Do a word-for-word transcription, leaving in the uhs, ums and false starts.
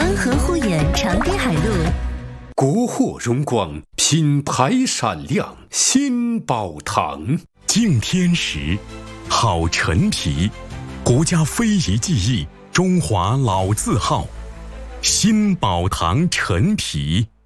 温和护眼长堤海路。 国货荣光，品牌闪亮，新宝堂。 敬天时，好陈皮，国家非遗技艺，中华老字号，新宝堂陈皮。